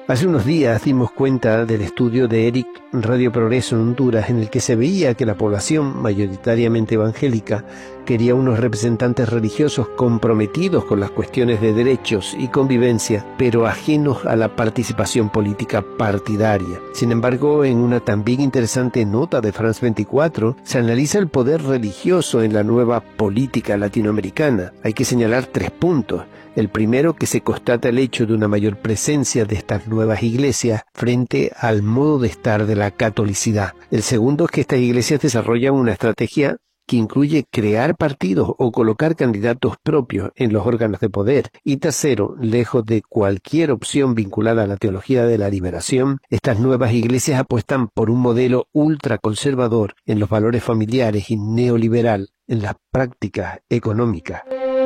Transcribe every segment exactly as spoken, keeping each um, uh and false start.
Hace unos días dimos cuenta del estudio de Eric Radio Progreso en Honduras, en el que se veía que la población, mayoritariamente evangélica, quería unos representantes religiosos comprometidos con las cuestiones de derechos y convivencia, pero ajenos a la participación política partidaria. Sin embargo, en una también interesante nota de France veinticuatro, se analiza el poder religioso en la nueva política latinoamericana. Hay que señalar tres puntos. El primero, que se constata el hecho de una mayor presencia de estas nuevas iglesias frente al modo de estar de la catolicidad. El segundo es que estas iglesias desarrollan una estrategia que incluye crear partidos o colocar candidatos propios en los órganos de poder. Y tercero, lejos de cualquier opción vinculada a la teología de la liberación, estas nuevas iglesias apuestan por un modelo ultraconservador en los valores familiares y neoliberal en las prácticas económicas.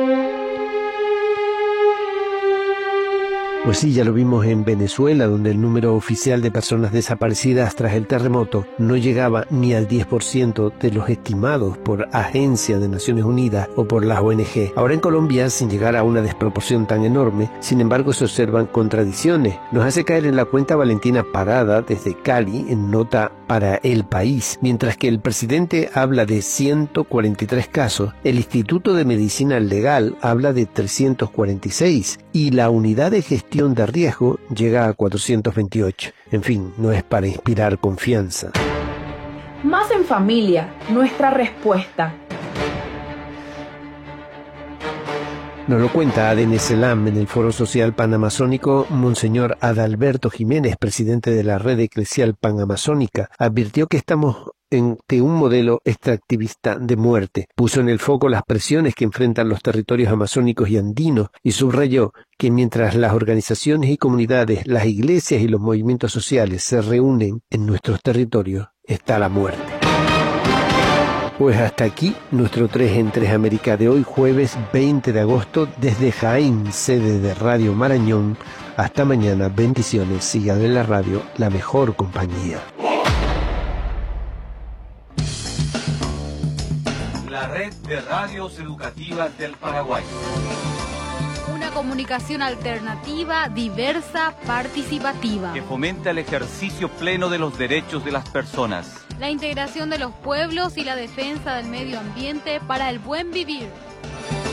Pues sí, ya lo vimos en Venezuela, donde el número oficial de personas desaparecidas tras el terremoto no llegaba ni al diez por ciento de los estimados por agencias de Naciones Unidas o por las O N G. Ahora en Colombia, sin llegar a una desproporción tan enorme, sin embargo se observan contradicciones. Nos hace caer en la cuenta Valentina Parada desde Cali en nota para El País. Mientras que el presidente habla de ciento cuarenta y tres casos, el Instituto de Medicina Legal habla de trescientos cuarenta y seis y la Unidad de Gestión de Riesgo llega a cuatrocientos veintiocho. En fin, no es para inspirar confianza. Más en familia, nuestra respuesta. Nos lo cuenta Aden Selam en el Foro Social Panamazónico. Monseñor Adalberto Jiménez, presidente de la Red Eclesial Panamazónica, advirtió que estamos ante un modelo extractivista de muerte. Puso en el foco las presiones que enfrentan los territorios amazónicos y andinos y subrayó que mientras las organizaciones y comunidades, las iglesias y los movimientos sociales se reúnen en nuestros territorios, está la muerte. Pues hasta aquí nuestro tres en tres América de hoy, jueves veinte de agosto, desde Jaén, sede de Radio Marañón. Hasta mañana, bendiciones, sigan en la radio, la mejor compañía. La red de radios educativas del Paraguay. Una comunicación alternativa, diversa, participativa. Que fomenta el ejercicio pleno de los derechos de las personas. La integración de los pueblos y la defensa del medio ambiente para el buen vivir.